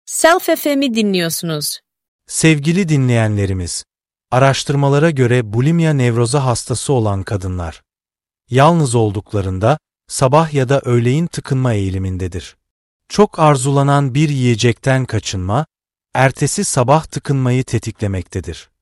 Self FM'i dinliyorsunuz. Sevgili dinleyenlerimiz, araştırmalara göre bulimia nevrozu hastası olan kadınlar, yalnız olduklarında sabah ya da öğleyin tıkınma eğilimindedir. Çok arzulanan bir yiyecekten kaçınma, ertesi sabah tıkınmayı tetiklemektedir.